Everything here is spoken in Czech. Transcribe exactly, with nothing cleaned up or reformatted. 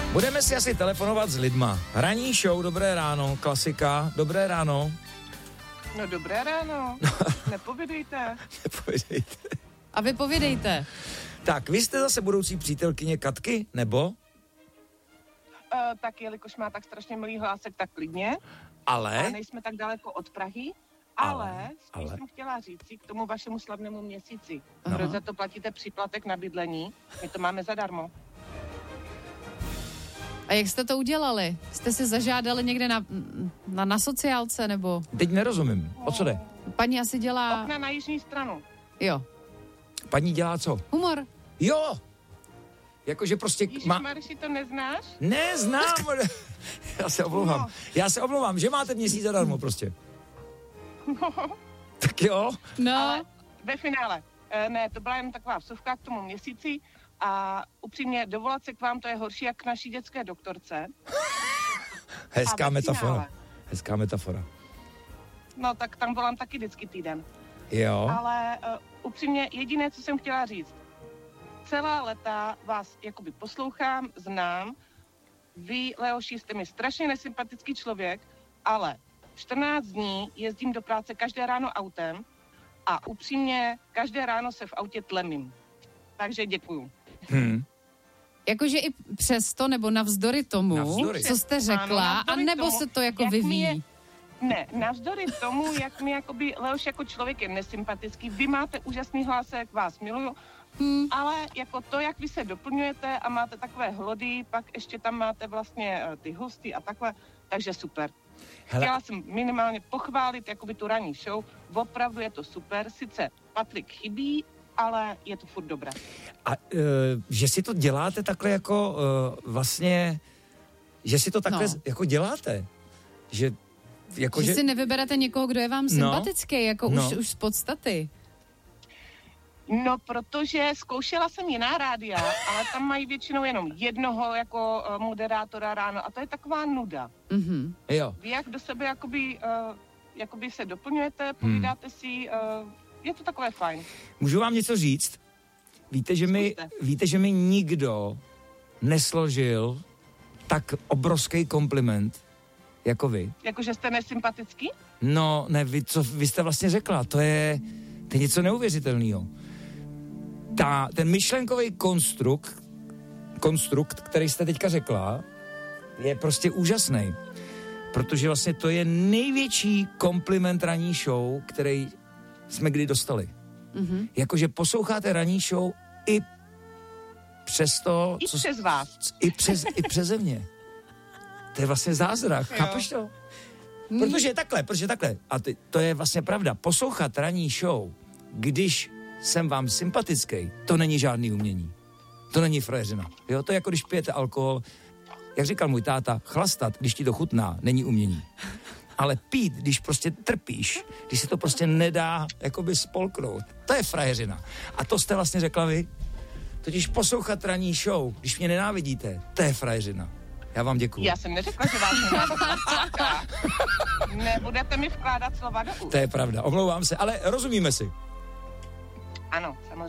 Budeme si asi telefonovat s lidma. Ranní show, dobré ráno, klasika, dobré ráno. No dobré ráno, nepovídejte. Nepovídejte. A vy povídejte. Tak, vy jste zase budoucí přítelkyně Katky, nebo? Uh, tak jelikož má tak strašně milý hlásek, tak klidně. Ale? A nejsme tak daleko od Prahy, ale, Ale, spíš ale. jsem chtěla říct si k tomu vašemu slavnému měsíci. Aha. Proč za to platíte příplatek na bydlení? My to máme zadarmo. A jak jste to udělali? Jste si zažádali někde na, na, na sociálce, nebo? Teď nerozumím. O co jde? Paní asi dělá... Okna na jižní stranu. Jo. Paní dělá co? Humor. Jo! Jakože prostě má... Ježišmarši, to neznáš? Ne, znám. Já se omlouvám. Já se omlouvám, že máte měsíc zadarmo prostě. No, Tak jo. No. ale ve finále. E, ne, to byla jen taková vsuvka k tomu měsíci a upřímně dovolat se k vám, to je horší jak k naší dětské doktorce. Hezká A ve metafora. finále. Hezká metafora. No tak tam volám taky vždycky týden. Jo. Ale uh, upřímně jediné, co jsem chtěla říct. Celá léta vás jakoby poslouchám, znám. Vy, Leoši, jste mi strašně nesympatický člověk, ale čtrnáct dní jezdím do práce každé ráno autem a upřímně každé ráno se v autě tlemím. Takže děkuju. Hm. Jakože i přesto, nebo navzdory tomu, Navzdory. co jste řekla, Ano, navzdory anebo tomu, se to jako jak mi vyvíjí? je- Ne, navzdory tomu, jak mi jakoby Leoš jako člověk je nesympatický, vy máte úžasný hlásek, vás miluju, Hmm. ale jako to, jak vy se doplňujete a máte takové hlody, pak ještě tam máte vlastně eh, ty hosty a takhle, takže super. Hele, Chtěla jsem minimálně pochválit jakoby tu ranní show, opravdu je to super, sice Patrik chybí, ale je to furt dobré. a uh, že si to děláte takhle jako uh, vlastně, že si to takhle No. jako děláte? Že jako, Že že... si nevyberete někoho, kdo je vám sympatický, jako no. už, už z podstaty. No, protože zkoušela jsem jiná rádia, ale tam mají většinou jenom jednoho jako uh, moderátora ráno a to je taková nuda. Mhm. Jo. Vy jak do sebe jakoby, uh, jakoby se doplňujete, povídáte Hmm. si, uh, je to takové fajn. Můžu vám něco říct? Víte, že mi, Zkuste. víte, že mi nikdo nesložil tak obrovský kompliment jako vy. Jakože jste nesympatický? No, ne, vy, co vy jste vlastně řekla, to je, to je něco neuvěřitelného. Ta, ten myšlenkový konstrukt, konstrukt, který jste teďka řekla, je prostě úžasný. Protože vlastně to je největší kompliment ranní show, který jsme kdy dostali. Mhm. Jakože posloucháte ranní show i přes to, I co, přes vás. i přes, i přeze mě. To je vlastně zázrak, Jo. chápeš to? Protože takhle, protože takhle, a ty, to je vlastně pravda, poslouchat ranní show, když jsem vám sympatický, to není žádný umění. To není frajeřina. Jo, to je jako když pijete alkohol, jak říkal můj táta, chlastat, když ti to chutná, není umění. Ale pít, když prostě trpíš, když se to prostě nedá jakoby spolknout, to je frajeřina. A to jste vlastně řekla vy. Totiž poslouchat ranní show, když mě nenávidíte, to je frajeřina. Já vám děkuju. Já jsem neřekla, že vás nenávidím. Nebudete mi vkládat slova do úst. To je pravda, omlouvám se, ale rozumíme si. Ano, samozřejmě.